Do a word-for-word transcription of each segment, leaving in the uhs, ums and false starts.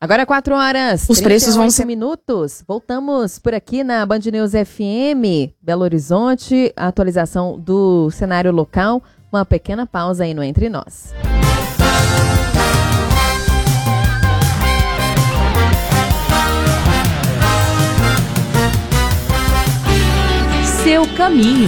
Agora quatro horas, os preços vão ser minutos. Voltamos por aqui na Band News F M, Belo Horizonte, a atualização do cenário local. Uma pequena pausa aí no Entre Nós. Seu caminho.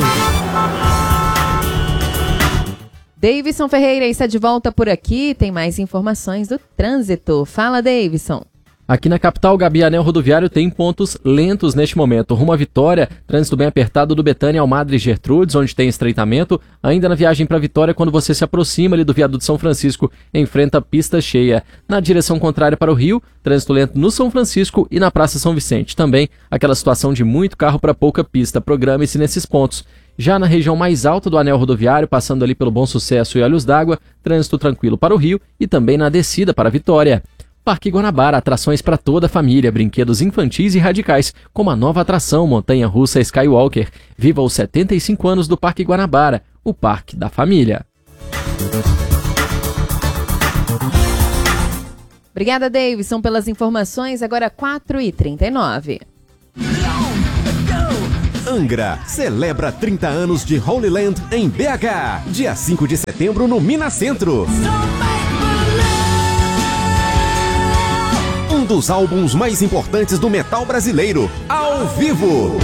Davidson Ferreira está de volta por aqui, tem mais informações do trânsito. Fala, Davidson. Aqui na capital, Gabi, anel rodoviário tem pontos lentos neste momento. Rumo à Vitória, trânsito bem apertado do Betânia ao Madre Gertrudes, onde tem estreitamento. Ainda na viagem para Vitória, quando você se aproxima ali do viaduto São Francisco, enfrenta a pista cheia. Na direção contrária para o Rio, trânsito lento no São Francisco e na Praça São Vicente. Também aquela situação de muito carro para pouca pista. Programe-se nesses pontos. Já na região mais alta do anel rodoviário, passando ali pelo Bom Sucesso e Olhos d'Água, trânsito tranquilo para o Rio e também na descida para Vitória. Parque Guanabara, atrações para toda a família, brinquedos infantis e radicais, como a nova atração montanha-russa Skywalker. Viva os setenta e cinco anos do Parque Guanabara, o parque da família. Obrigada, Davidson, pelas informações. Agora quatro e trinta e nove. Angra celebra trinta anos de Holy Land em B H, dia cinco de setembro no Minas Centro. Um dos álbuns mais importantes do metal brasileiro, ao vivo.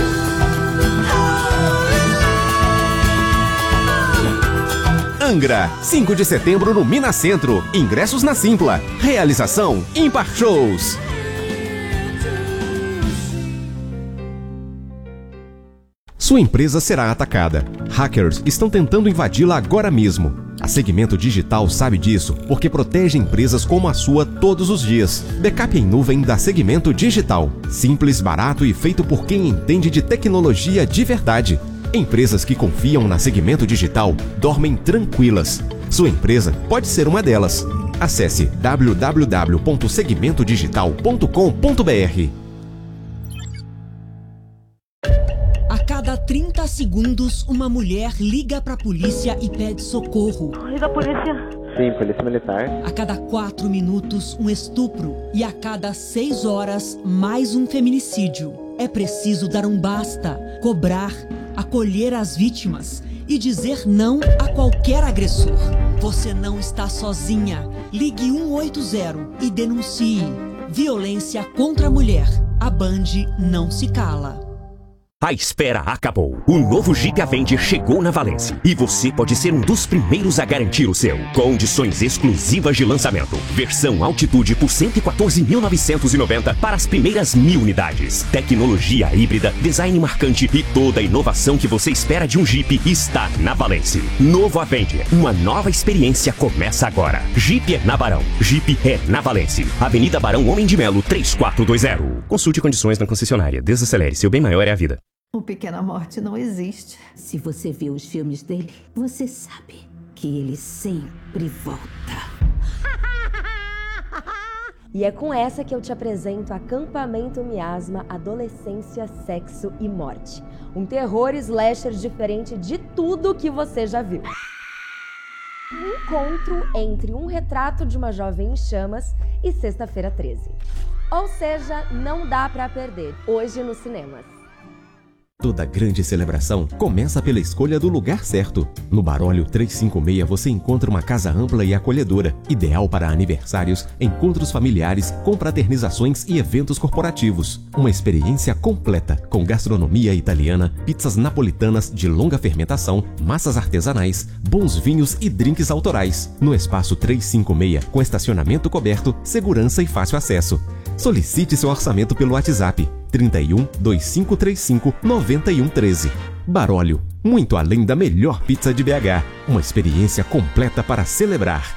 Angra, cinco de setembro no Minas Centro. Ingressos na Simpla. Realização Ímpar Shows. Sua empresa será atacada. Hackers estão tentando invadi-la agora mesmo. A Segmento Digital sabe disso porque protege empresas como a sua todos os dias. Backup em nuvem da Segmento Digital. Simples, barato e feito por quem entende de tecnologia de verdade. Empresas que confiam na Segmento Digital dormem tranquilas. Sua empresa pode ser uma delas. Acesse w w w ponto segmento digital ponto com ponto b r. A cada trinta segundos, uma mulher liga pra polícia e pede socorro. Liga a polícia. Sim, polícia militar. A cada quatro minutos, um estupro. E a cada seis horas, mais um feminicídio. É preciso dar um basta, cobrar, acolher as vítimas e dizer não a qualquer agressor. Você não está sozinha. Ligue um oito zero e denuncie. Violência contra a mulher. A Band não se cala. A espera acabou. O novo Jeep Avenger chegou na Valence e você pode ser um dos primeiros a garantir o seu. Condições exclusivas de lançamento. Versão Altitude por cento e quatorze mil novecentos e noventa para as primeiras mil unidades. Tecnologia híbrida, design marcante e toda a inovação que você espera de um Jeep está na Valence. Novo Avenger, uma nova experiência começa agora. Jeep é na Barão. Jeep é na Valence. Avenida Barão Homem de Melo, três quatro dois zero. Consulte condições na concessionária. Desacelere, seu bem maior é a vida. O Pequena Morte não existe. Se você vê os filmes dele, você sabe que ele sempre volta. E é com essa que eu te apresento Acampamento Miasma, Adolescência, Sexo e Morte. Um terror slasher diferente de tudo que você já viu. Um encontro entre Um Retrato de uma Jovem em Chamas e Sexta-feira treze. Ou seja, não dá pra perder. Hoje nos cinemas. Toda grande celebração começa pela escolha do lugar certo. No Baróleo trezentos e cinquenta e seis você encontra uma casa ampla e acolhedora, ideal para aniversários, encontros familiares, confraternizações e eventos corporativos. Uma experiência completa, com gastronomia italiana, pizzas napolitanas de longa fermentação, massas artesanais, bons vinhos e drinks autorais. No espaço trezentos e cinquenta e seis, com estacionamento coberto, segurança e fácil acesso. Solicite seu orçamento pelo WhatsApp trinta e um, vinte e cinco trinta e cinco, noventa e um treze. Baróleo, muito além da melhor pizza de B H. Uma experiência completa para celebrar.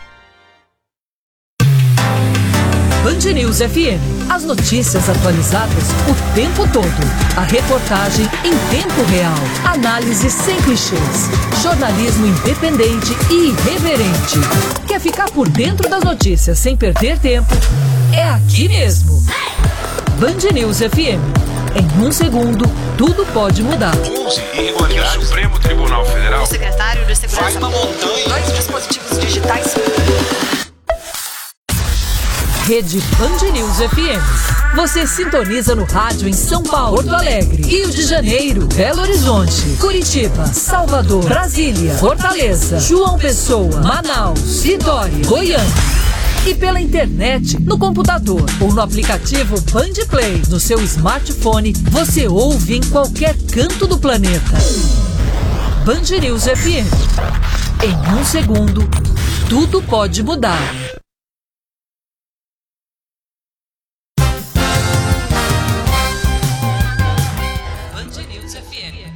Band News F M. As notícias atualizadas o tempo todo. A reportagem em tempo real. Análise sem clichês. Jornalismo independente e irreverente. Quer ficar por dentro das notícias sem perder tempo? É aqui mesmo. Band News F M. Em um segundo, tudo pode mudar. onze irregularidades. O Supremo Tribunal Federal. O secretário de Segurança. Faz uma montanha. Dois dispositivos digitais. Rede Band News F M. Você sintoniza no rádio em São Paulo, Porto Alegre, Rio de Janeiro, Belo Horizonte, Curitiba, Salvador, Brasília, Fortaleza, João Pessoa, Manaus, Vitória, Goiânia. E pela internet, no computador ou no aplicativo Band Play, no seu smartphone, você ouve em qualquer canto do planeta. Band News F M. Em um segundo, tudo pode mudar. Band News F M.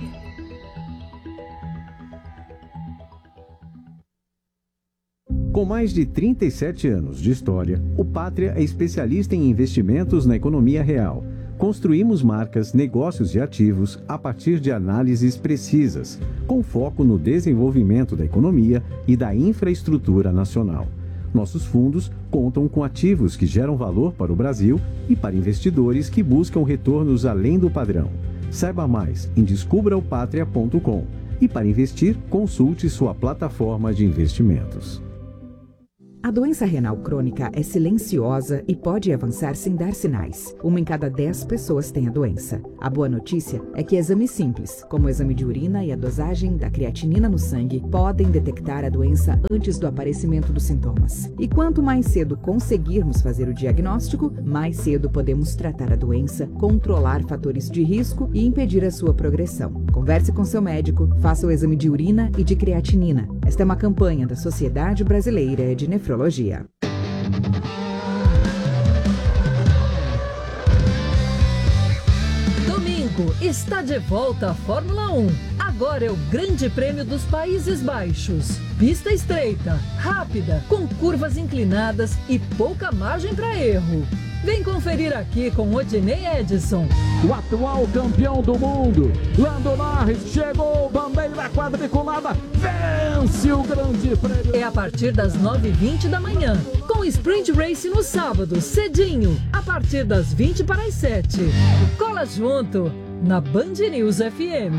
Com mais de trinta e sete anos de história, o Pátria é especialista em investimentos na economia real. Construímos marcas, negócios e ativos a partir de análises precisas, com foco no desenvolvimento da economia e da infraestrutura nacional. Nossos fundos contam com ativos que geram valor para o Brasil e para investidores que buscam retornos além do padrão. Saiba mais em descubra o patria ponto com e para investir, consulte sua plataforma de investimentos. A doença renal crônica é silenciosa e pode avançar sem dar sinais. Uma em cada dez pessoas tem a doença. A boa notícia é que exames simples, como o exame de urina e a dosagem da creatinina no sangue, podem detectar a doença antes do aparecimento dos sintomas. E quanto mais cedo conseguirmos fazer o diagnóstico, mais cedo podemos tratar a doença, controlar fatores de risco e impedir a sua progressão. Converse com seu médico, faça o exame de urina e de creatinina. Esta é uma campanha da Sociedade Brasileira de Nefrologia. Domingo está de volta a Fórmula um. Agora é o Grande Prêmio dos Países Baixos. Pista estreita, rápida, com curvas inclinadas e pouca margem para erro. Vem conferir aqui com Odinei Edson. O atual campeão do mundo, Lando Norris, chegou, bandeira quadriculada, vence o Grande Prêmio. É a partir das nove e vinte da manhã, com Sprint Race no sábado, cedinho, a partir das vinte para as sete. Cola junto, na Band News F M.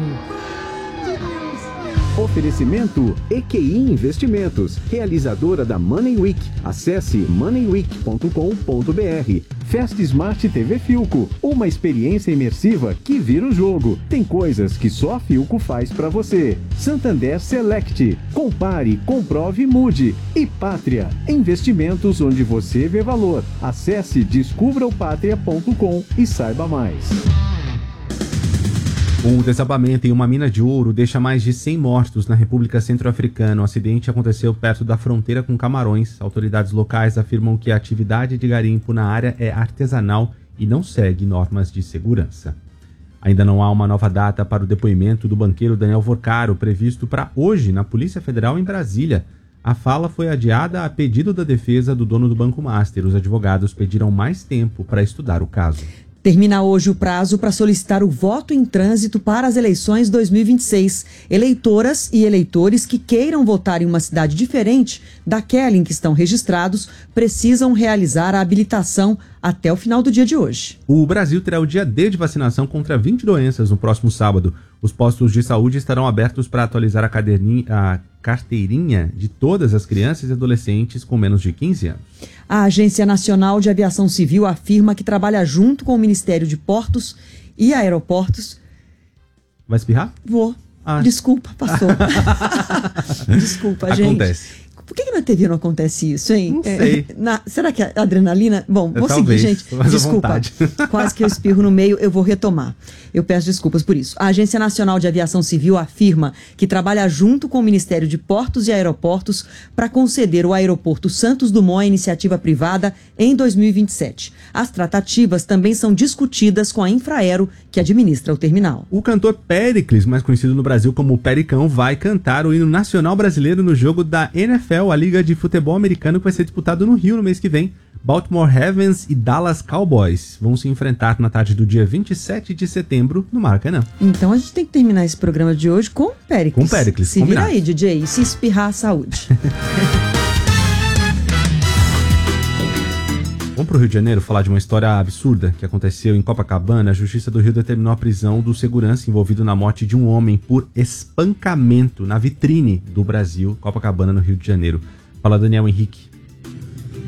Oferecimento E Q I Investimentos, realizadora da Money Week. Acesse money week ponto com ponto b r. Festa Smart T V Filco, uma experiência imersiva que vira o jogo. Tem coisas que só a Filco faz pra você. Santander Select, compare, comprove e mude. E Pátria, investimentos onde você vê valor. Acesse descubra o patria ponto com e saiba mais. Um desabamento em uma mina de ouro deixa mais de cem mortos na República Centro-Africana. O acidente aconteceu perto da fronteira com Camarões. Autoridades locais afirmam que a atividade de garimpo na área é artesanal e não segue normas de segurança. Ainda não há uma nova data para o depoimento do banqueiro Daniel Vorcaro, previsto para hoje na Polícia Federal em Brasília. A fala foi adiada a pedido da defesa do dono do Banco Master. Os advogados pediram mais tempo para estudar o caso. Termina hoje o prazo para solicitar o voto em trânsito para as eleições dois mil e vinte e seis. Eleitoras e eleitores que queiram votar em uma cidade diferente daquela em que estão registrados precisam realizar a habilitação até o final do dia de hoje. O Brasil terá o dia D de vacinação contra vinte doenças no próximo sábado. Os postos de saúde estarão abertos para atualizar a, a carteirinha de todas as crianças e adolescentes com menos de quinze anos. A Agência Nacional de Aviação Civil afirma que trabalha junto com o Ministério de Portos e Aeroportos. Vai espirrar? Vou. Ah. Desculpa, passou. Desculpa, gente. Acontece. Por que, que na T V não acontece isso, hein? Não sei. É, na, será que a adrenalina... Bom, vou Talvez, seguir, gente. Desculpa. Quase que eu espirro no meio, eu vou retomar. Eu peço desculpas por isso. A Agência Nacional de Aviação Civil afirma que trabalha junto com o Ministério de Portos e Aeroportos para conceder o aeroporto Santos Dumont à iniciativa privada em dois mil e vinte e sete. As tratativas também são discutidas com a Infraero, que administra o terminal. O cantor Péricles, mais conhecido no Brasil como Pericão, vai cantar o hino nacional brasileiro no jogo da N F L, a Liga de Futebol Americano, que vai ser disputado no Rio no mês que vem. Baltimore Ravens e Dallas Cowboys vão se enfrentar na tarde do dia vinte e sete de setembro no Maracanã. Então a gente tem que terminar esse programa de hoje com Péricles. Com Péricles, Se combinado. vira aí, D J, se espirrar, saúde. Vamos pro Rio de Janeiro falar de uma história absurda que aconteceu em Copacabana. A Justiça do Rio determinou a prisão do segurança envolvido na morte de um homem por espancamento na vitrine do Brasil, Copacabana, no Rio de Janeiro. Fala, Daniel Henrique.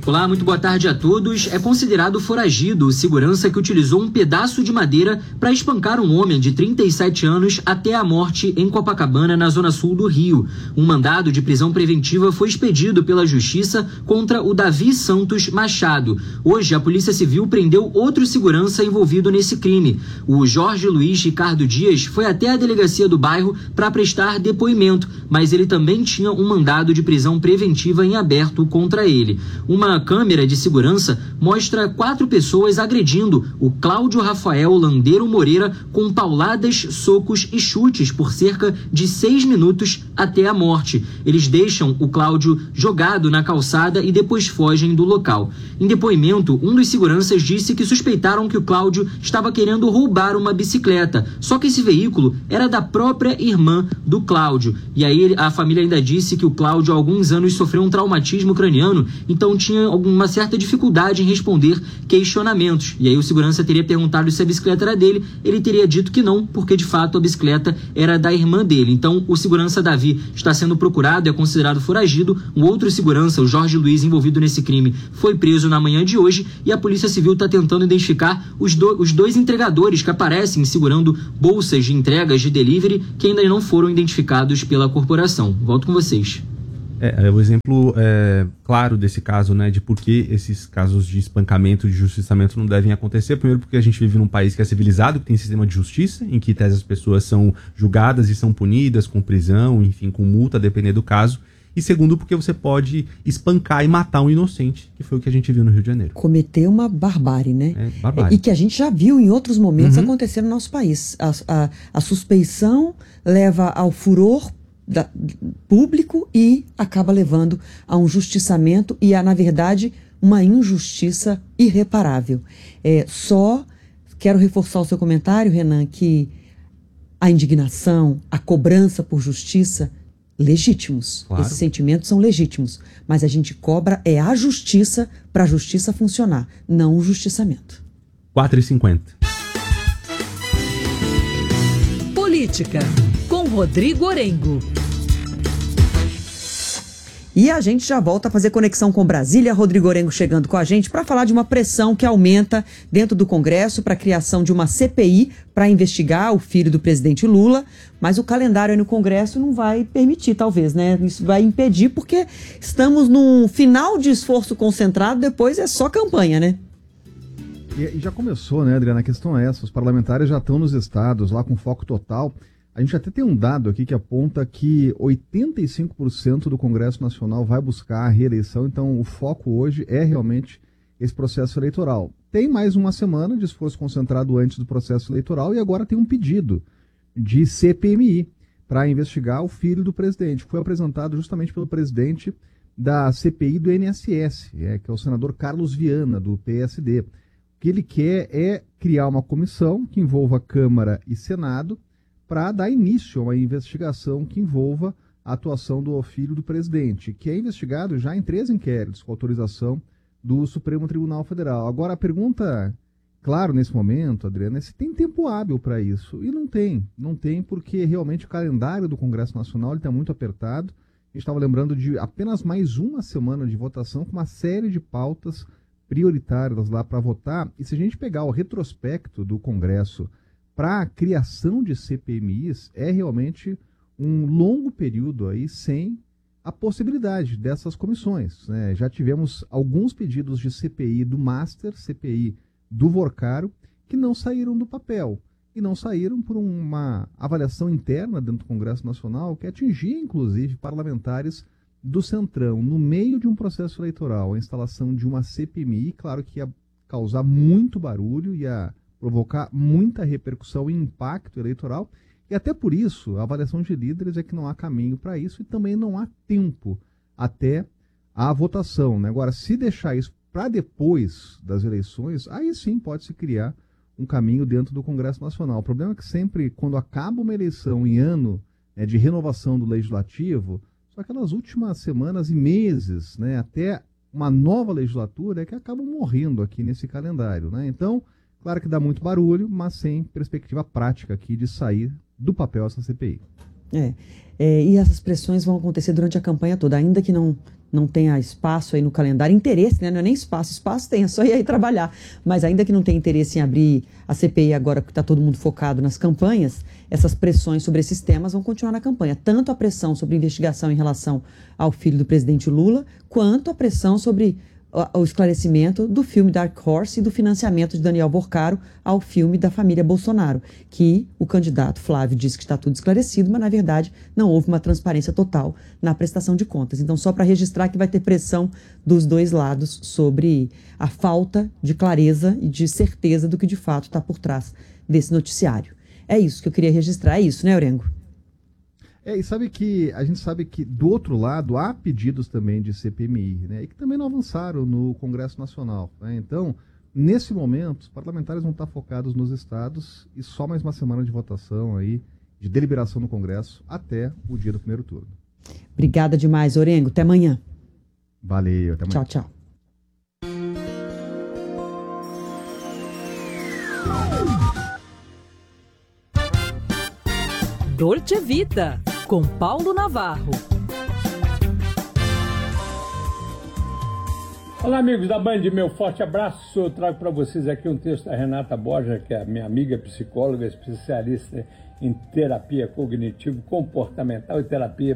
Olá, muito boa tarde a todos. É considerado foragido o segurança que utilizou um pedaço de madeira para espancar um homem de trinta e sete anos até a morte em Copacabana, na zona sul do Rio. Um mandado de prisão preventiva foi expedido pela Justiça contra o Davi Santos Machado. Hoje, a Polícia Civil prendeu outro segurança envolvido nesse crime. O Jorge Luiz Ricardo Dias foi até a delegacia do bairro para prestar depoimento, mas ele também tinha um mandado de prisão preventiva em aberto contra ele. Uma câmera de segurança mostra quatro pessoas agredindo o Cláudio Rafael Landeiro Moreira com pauladas, socos e chutes por cerca de seis minutos até a morte. Eles deixam o Cláudio jogado na calçada e depois fogem do local. Em depoimento, um dos seguranças disse que suspeitaram que o Cláudio estava querendo roubar uma bicicleta, só que esse veículo era da própria irmã do Cláudio. E aí a família ainda disse que o Cláudio há alguns anos sofreu um traumatismo craniano, então tinha alguma certa dificuldade em responder questionamentos. E aí o segurança teria perguntado se a bicicleta era dele, ele teria dito que não, porque de fato a bicicleta era da irmã dele. Então o segurança Davi está sendo procurado, é considerado foragido. Um outro segurança, o Jorge Luiz, envolvido nesse crime, foi preso na manhã de hoje e a Polícia Civil está tentando identificar os, do, os dois entregadores que aparecem segurando bolsas de entregas de delivery que ainda não foram identificados pela corporação. Volto com vocês. É, é o exemplo é, claro desse caso, né, de por que esses casos de espancamento, de justiçamento não devem acontecer. Primeiro porque a gente vive num país que é civilizado, que tem sistema de justiça, em que as pessoas são julgadas e são punidas com prisão, enfim, com multa, dependendo do caso. E segundo, porque você pode espancar e matar um inocente, que foi o que a gente viu no Rio de Janeiro. Cometer uma barbárie, né? É, barbárie. E que a gente já viu em outros momentos Uhum. acontecer no nosso país. A, a, a suspeição leva ao furor da, público e acaba levando a um justiçamento e a, na verdade, uma injustiça irreparável. É, só quero reforçar o seu comentário, Renan, que a indignação, a cobrança por justiça legítimos. Claro. Esses sentimentos são legítimos. Mas a gente cobra é a justiça para a justiça funcionar, não o justiçamento. quatro e cinquenta. Política, com Rodrigo Orengo. E a gente já volta a fazer conexão com Brasília. Rodrigo Orengo chegando com a gente para falar de uma pressão que aumenta dentro do Congresso para a criação de uma C P I para investigar o filho do presidente Lula. Mas o calendário aí no Congresso não vai permitir, talvez, né? Isso vai impedir porque estamos num final de esforço concentrado, depois é só campanha, né? E, e já começou, né, Adriana? A questão é essa. Os parlamentares já estão nos estados, lá com foco total. A gente até tem um dado aqui que aponta que oitenta e cinco por cento do Congresso Nacional vai buscar a reeleição, então o foco hoje é realmente esse processo eleitoral. Tem mais uma semana de esforço concentrado antes do processo eleitoral e agora tem um pedido de C P M I para investigar o filho do presidente. Foi apresentado justamente pelo presidente da C P I do I N S S, é, que é o senador Carlos Viana, do P S D. O que ele quer é criar uma comissão que envolva Câmara e Senado para dar início a uma investigação que envolva a atuação do filho do presidente, que é investigado já em três inquéritos com autorização do Supremo Tribunal Federal. Agora, a pergunta, claro, nesse momento, Adriana, é se tem tempo hábil para isso. E não tem. Não tem porque realmente o calendário do Congresso Nacional está muito apertado. A gente estava lembrando de apenas mais uma semana de votação com uma série de pautas prioritárias lá para votar. E se a gente pegar o retrospecto do Congresso para a criação de C P M Is, é realmente um longo período aí sem a possibilidade dessas comissões, né? Já tivemos alguns pedidos de C P I do Master, C P I do Vorcaro, que não saíram do papel. E não saíram por uma avaliação interna dentro do Congresso Nacional que atingia, inclusive, parlamentares do Centrão. No meio de um processo eleitoral, a instalação de uma C P M I, claro que ia causar muito barulho, ia provocar muita repercussão e impacto eleitoral, e até por isso a avaliação de líderes é que não há caminho para isso e também não há tempo até a votação, né? Agora, se deixar isso para depois das eleições, aí sim pode-se criar um caminho dentro do Congresso Nacional. O problema é que sempre, quando acaba uma eleição em ano, né, de renovação do Legislativo, são aquelas últimas semanas e meses, né, até uma nova legislatura, é que acabam morrendo aqui nesse calendário, né? Então, claro que dá muito barulho, mas sem perspectiva prática aqui de sair do papel essa C P I. É. é. E essas pressões vão acontecer durante a campanha toda, ainda que não, não tenha espaço aí no calendário, interesse, né? Não é nem espaço, espaço tem, é só ir aí trabalhar. Mas ainda que não tenha interesse em abrir a C P I agora que está todo mundo focado nas campanhas, essas pressões sobre esses temas vão continuar na campanha. Tanto a pressão sobre investigação em relação ao filho do presidente Lula, quanto a pressão sobre o esclarecimento do filme Dark Horse e do financiamento de Daniel Borcaro ao filme da família Bolsonaro, que o candidato Flávio disse que está tudo esclarecido, mas na verdade não houve uma transparência total na prestação de contas. Então, só para registrar que vai ter pressão dos dois lados sobre a falta de clareza e de certeza do que de fato está por trás desse noticiário. É isso que eu queria registrar, é isso, né, Orengo? É, e sabe que a gente sabe que do outro lado há pedidos também de C P M I, né, e que também não avançaram no Congresso Nacional, né? Então, nesse momento, os parlamentares vão estar focados nos estados e só mais uma semana de votação aí, de deliberação no Congresso, até o dia do primeiro turno. Obrigada demais, Orengo. Até amanhã. Valeu, até amanhã. Tchau, tchau. Dolce Vita, com Paulo Navarro. Olá, amigos da Band, meu forte abraço. Eu trago para vocês aqui um texto da Renata Borja, que é minha amiga psicóloga, especialista em terapia cognitivo-comportamental e terapia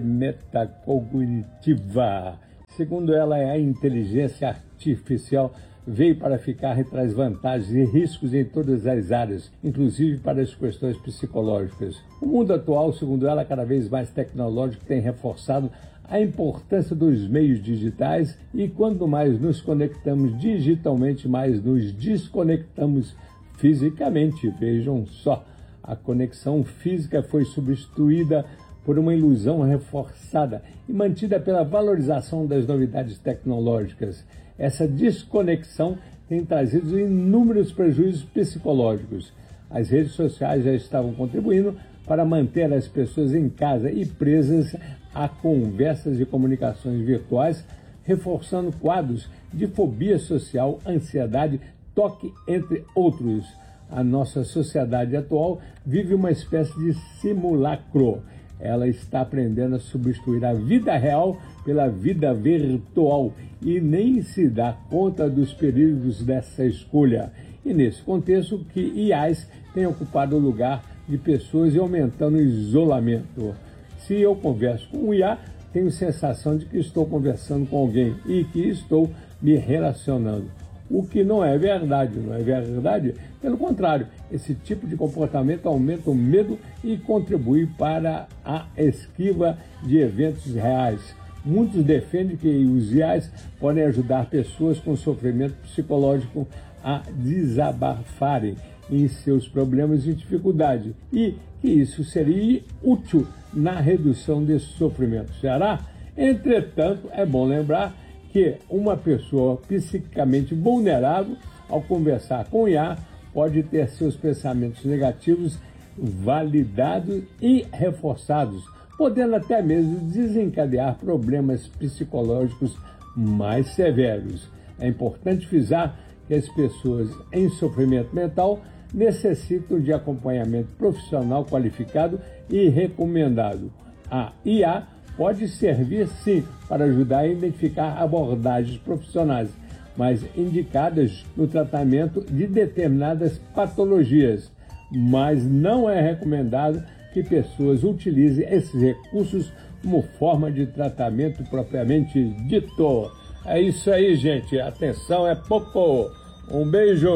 metacognitiva. Segundo ela, a inteligência artificial veio para ficar e traz vantagens e riscos em todas as áreas, inclusive para as questões psicológicas. O mundo atual, segundo ela, cada vez mais tecnológico, tem reforçado a importância dos meios digitais e quanto mais nos conectamos digitalmente, mais nos desconectamos fisicamente. Vejam só, a conexão física foi substituída por uma ilusão reforçada e mantida pela valorização das novidades tecnológicas. Essa desconexão tem trazido inúmeros prejuízos psicológicos. As redes sociais já estavam contribuindo para manter as pessoas em casa e presas a conversas e comunicações virtuais, reforçando quadros de fobia social, ansiedade, toque, entre outros. A nossa sociedade atual vive uma espécie de simulacro. Ela está aprendendo a substituir a vida real pela vida virtual e nem se dá conta dos perigos dessa escolha. E nesse contexto que I As têm ocupado o lugar de pessoas e aumentando o isolamento. Se eu converso com o I A, tenho sensação de que estou conversando com alguém e que estou me relacionando. O que não é verdade, não é verdade? Pelo contrário, esse tipo de comportamento aumenta o medo e contribui para a esquiva de eventos reais. Muitos defendem que os I As podem ajudar pessoas com sofrimento psicológico a desabafarem em seus problemas e dificuldades e que isso seria útil na redução desse sofrimento. Será? Entretanto, é bom lembrar que uma pessoa psiquicamente vulnerável, ao conversar com o I A, pode ter seus pensamentos negativos validados e reforçados, podendo até mesmo desencadear problemas psicológicos mais severos. É importante frisar que as pessoas em sofrimento mental necessitam de acompanhamento profissional qualificado e recomendado. A I A pode servir, sim, para ajudar a identificar abordagens profissionais, mas indicadas no tratamento de determinadas patologias. Mas não é recomendado que pessoas utilizem esses recursos como forma de tratamento propriamente dito. É isso aí, gente. Atenção, é pouco. Um beijo.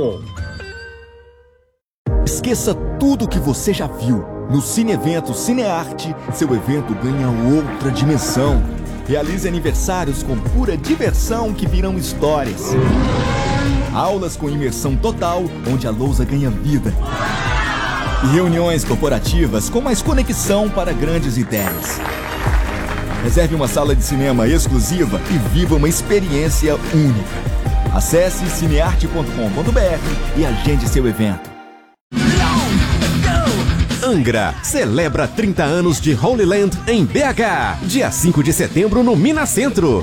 Esqueça tudo que você já viu. No Cine Evento Cinearte, seu evento ganha outra dimensão. Realize aniversários com pura diversão que virão histórias. Aulas com imersão total, onde a lousa ganha vida. E reuniões corporativas com mais conexão para grandes ideias. Reserve uma sala de cinema exclusiva e viva uma experiência única. Acesse cinearte ponto com ponto br e agende seu evento. Angra celebra trinta anos de Holy Land em B H, dia cinco de setembro no Minas Centro.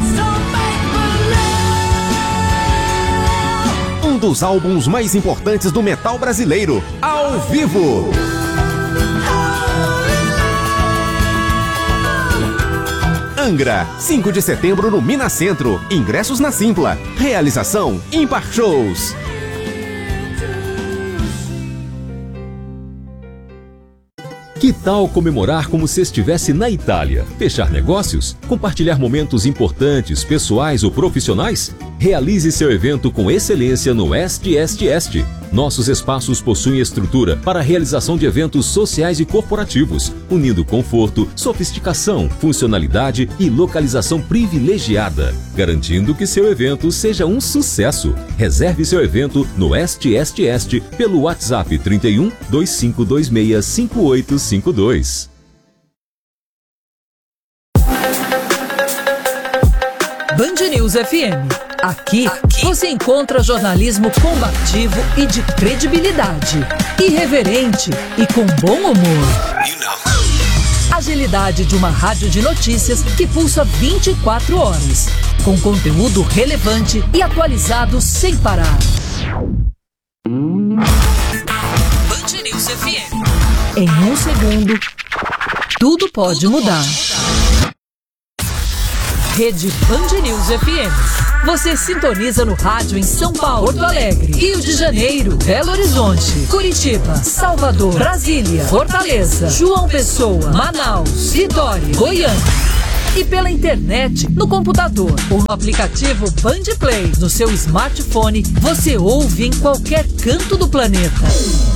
Um dos álbuns mais importantes do metal brasileiro, ao vivo. Angra, cinco de setembro no Minas Centro. Ingressos na Simpla. Realização Impar Shows. Que tal comemorar como se estivesse na Itália? Fechar negócios? Compartilhar momentos importantes, pessoais ou profissionais? Realize seu evento com excelência no Est Est Est. Nossos espaços possuem estrutura para a realização de eventos sociais e corporativos, unindo conforto, sofisticação, funcionalidade e localização privilegiada, garantindo que seu evento seja um sucesso. Reserve seu evento no Est Est Est pelo WhatsApp trinta e um, dois cinco dois seis, cinco oito cinco dois. Band News F M. Aqui, Aqui você encontra jornalismo combativo e de credibilidade, irreverente e com bom humor. You know. Agilidade de uma rádio de notícias que pulsa vinte e quatro horas, com conteúdo relevante e atualizado sem parar. Band News F M. Em um segundo, tudo pode mudar. Rede Band News F M. Você sintoniza no rádio em São Paulo, Porto Alegre, Rio de Janeiro, Belo Horizonte, Curitiba, Salvador, Brasília, Fortaleza, João Pessoa, Manaus, Vitória, Goiânia. E pela internet, no computador ou no aplicativo Band Play, no seu smartphone, você ouve em qualquer canto do planeta.